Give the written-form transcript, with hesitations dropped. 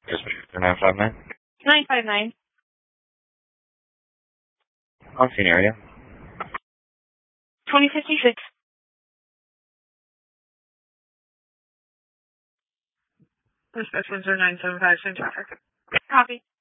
Dispatcher 959. 959. On scene area. 2056. Dispatch 975, same traffic. Copy.